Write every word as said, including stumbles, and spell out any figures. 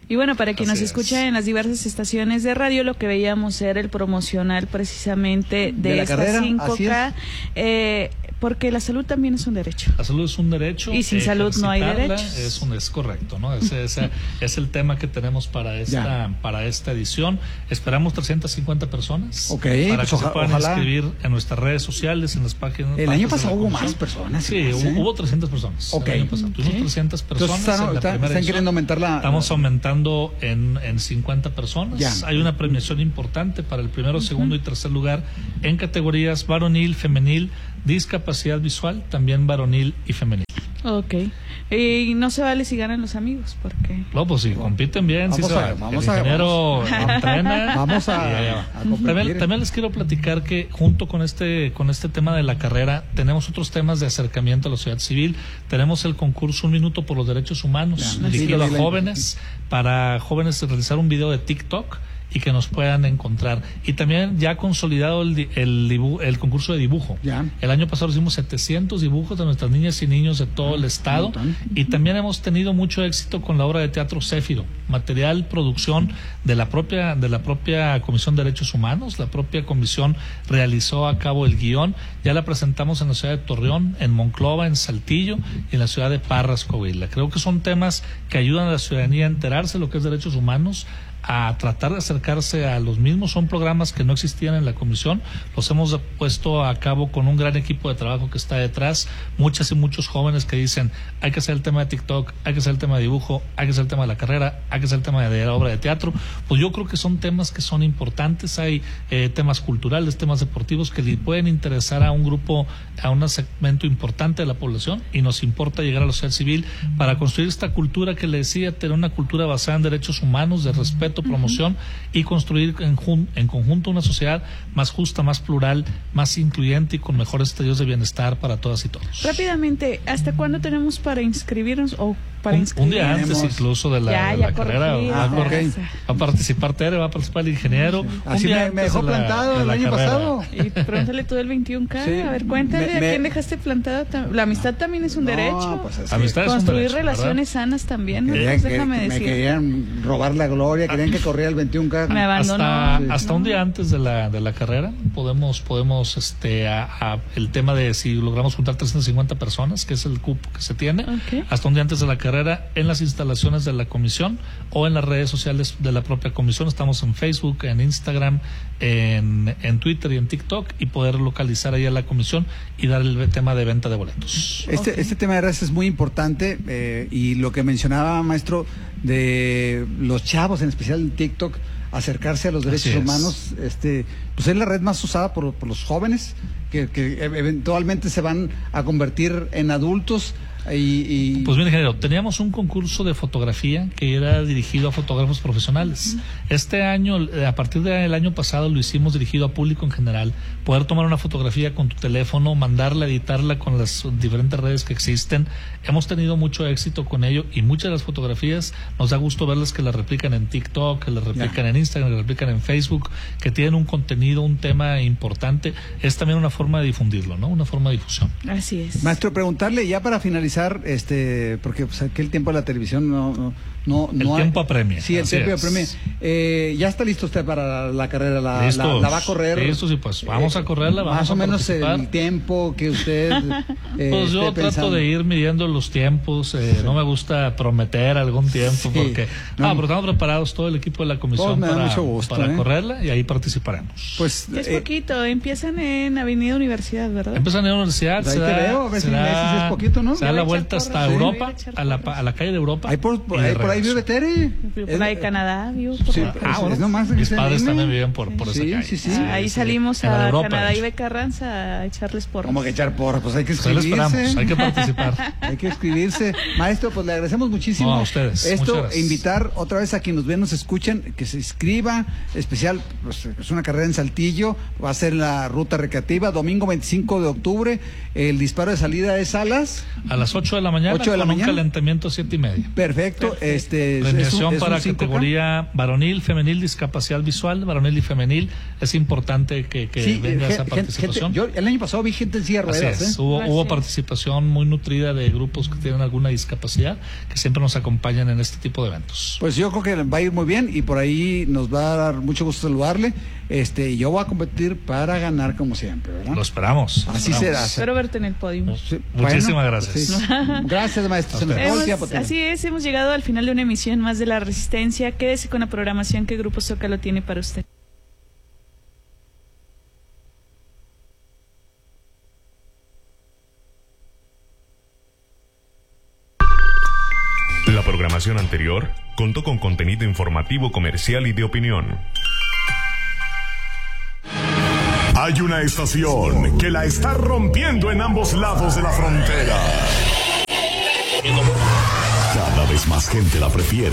Y bueno, para quien Así nos escucha es. en las diversas estaciones de radio, lo que veíamos era el promocional precisamente de, De la esta carrera, cinco así K, es. eh, porque la salud también es un derecho. La salud es un derecho. Y sin salud no hay ejercitarla derechos. Es, un, es correcto, ¿no? Ese, ese es el tema que tenemos para esta, para esta edición. Esperamos trescientas cincuenta personas. Ok, para pues que oja- se puedan ojalá. inscribir en nuestras redes sociales, en las páginas. El año páginas de pasado la hubo comisión. más personas. Sí, más, hubo, ¿eh? hubo trescientas personas. Ok. El año pasado tuvimos Ok. trescientas personas. Entonces están, en la están- primera están edición. queriendo aumentar la... Estamos aumentando en, en cincuenta personas. Ya. Hay una premiación importante para el primero, segundo y tercer lugar en categorías varonil, femenil, discapacidad visual, también varonil y femenil. Ok. Y no se vale si ganan los amigos, porque... No, pues si compiten bien, sí Vamos se a- vale. vamos el a- ingeniero entrena. Vamos a- y ya va. a competir. también, también les quiero platicar que junto con este con este tema de la carrera tenemos otros temas de acercamiento a la sociedad civil. Tenemos el concurso Un Minuto por los Derechos Humanos, Ya, dirigido sí, a lo vi, jóvenes, para jóvenes realizar un video de TikTok y que nos puedan encontrar. Y también ya consolidado el, di- el, dibu- el concurso de dibujo. Ya. El año pasado hicimos setecientos dibujos de nuestras niñas y niños de todo el estado. montón. Y también hemos tenido mucho éxito con la obra de teatro Céfiro, material, producción de la propia de la propia Comisión de Derechos Humanos. La propia comisión realizó a cabo el guión. Ya la presentamos en la ciudad de Torreón, en Monclova, en Saltillo y en la ciudad de Parras, Coahuila. Creo que son temas que ayudan a la ciudadanía a enterarse de lo que es derechos humanos, a tratar de acercarse a los mismos. Son programas que no existían en la comisión, los hemos puesto a cabo con un gran equipo de trabajo que está detrás, muchas y muchos jóvenes que dicen hay que hacer el tema de TikTok, hay que hacer el tema de dibujo, hay que hacer el tema de la carrera, hay que hacer el tema de la obra de teatro. Pues yo creo que son temas que son importantes. Hay eh, temas culturales, temas deportivos que le pueden interesar a un grupo, a un segmento importante de la población, y nos importa llegar a la sociedad civil para construir esta cultura que le decía, tener una cultura basada en derechos humanos, de respeto, promoción, y construir en, jun- en conjunto una sociedad más justa, más plural, más incluyente y con mejores estadios de bienestar para todas y todos. Rápidamente, ¿hasta cuándo tenemos para inscribirnos o para Un, un inscribirnos? día antes Tenemos- incluso de la, Ya, de ya la carrera corregí. va, a Ah, cor- ok. va a participar Tere, va a participar el ingeniero. Un Así día me, me antes dejó de la- plantado de el la año carrera. pasado. Y pregúntale tú del veintiún K, Sí. a ver, cuéntale Me- a me- quién dejaste plantada. tam- La amistad también es un No, derecho. pues es que Amistad es un Construir derecho, ¿verdad? relaciones sanas también, ¿no? Querían Pues que- déjame que me decir. querían robar la gloria, querían que corría el veintiún K. Me abandonó. Hasta, Sí. hasta un día antes de la de la carrera podemos podemos este a, a el tema de si logramos juntar trescientas cincuenta personas, que es el cupo que se tiene, Ok. hasta un día antes de la carrera en las instalaciones de la comisión o en las redes sociales de la propia comisión. Estamos en Facebook, en Instagram, en, en Twitter y en TikTok, y poder localizar ahí a la comisión y dar el tema de venta de boletos. Este, Ok. este tema de redes es muy importante, eh, y lo que mencionaba, maestro, de los chavos, en especial en TikTok, acercarse a los derechos Así es. humanos, este, pues es la red más usada por, por los jóvenes, que, que eventualmente se van a convertir en adultos. Y, y- Pues bien, ingeniero, teníamos un concurso de fotografía que era dirigido a fotógrafos profesionales. Este año, eh, a partir del año pasado, lo hicimos dirigido a público en general. Poder tomar una fotografía con tu teléfono, mandarla, editarla con las diferentes redes que existen. Hemos tenido mucho éxito con ello, y muchas de las fotografías nos da gusto verlas que las replican en TikTok, que las replican Ya. en Instagram, que las replican en Facebook, que tienen un contenido, un tema importante. Es también una forma de difundirlo, ¿no? Una forma de difusión. Así es. Maestro, preguntarle ya para finalizar, este, porque pues, aquí el tiempo de la televisión no, no, no, El no hay- tiempo apremia, Sí, el así tiempo es. apremia. Eh, ya está listo usted para la carrera, la, la, Listos. la va a correr. Listos, y pues vamos a correrla, vamos más o a menos participar. el tiempo que usted. eh, Pues yo esté trato pensando. de ir midiendo los tiempos, eh, no me gusta prometer algún tiempo, Sí. porque No. ah, pero estamos preparados, todo el equipo de la comisión, Pues me da para, mucho gusto, para ¿eh? correrla, y ahí participaremos. Pues Es eh, poquito, empiezan en Avenida Universidad, ¿verdad? Empiezan en la universidad, Pues ahí se te da, veo, a ver se si me da- dices si es poquito, ¿no? se da Yo la voy a vuelta echar hasta porras, sí. Europa, Voy a echar a la, porras. a la calle de Europa. ahí por, por y de ahí, por ahí regreso. vive Tere. Por la de Es- Canadá, vivo por Sí, la- pues, Ah, bueno, es nomás que mis se padres anime. también viven por, por esa Sí, calle. sí, sí. Ah, ahí salimos En la de a Europa, Canadá de y hecho. B. Carranza a echarles porras. Como que echar porras, pues hay que Pues ahí lo escribirse. esperamos, hay que participar. Hay que escribirse. Maestro, pues le agradecemos muchísimo. No, a ustedes. Esto, Muchas gracias. invitar otra vez a quien nos ven, nos escuchan, que se inscriba. Especial, pues, es una carrera en Saltillo, va a ser la ruta recreativa, domingo veinticinco de octubre. El disparo de salida es a las A las las ocho de la mañana ocho de la con mañana. un calentamiento siete y media. Perfecto. Perfecto. Este, Premiación es un, es para un cinco K. categoría varonil, femenil, discapacidad visual, varonil y femenil. Es importante que, que sí, venga gente, esa participación. Gente, yo el año pasado vi gente en silla de ruedas. Así es. ¿eh? Hubo, Así hubo es. participación muy nutrida de grupos que tienen alguna discapacidad, que siempre nos acompañan en este tipo de eventos. Pues yo creo que va a ir muy bien y por ahí nos va a dar mucho gusto saludarle. Este, y yo voy a competir para ganar como siempre, ¿verdad? Lo esperamos. Así lo esperamos. será. Espero verte en el podio. Sí, Muchísimas bueno, gracias. sí. Gracias, maestro. Se nos acabó el tiempo, Hemos, así es, hemos llegado al final de una emisión más de La Resistencia. Quédese con la programación que Grupo Zócalo tiene para usted. La programación anterior contó con contenido informativo, comercial y de opinión. Hay una estación que la está rompiendo en ambos lados de la frontera. Cada vez más gente la prefiere.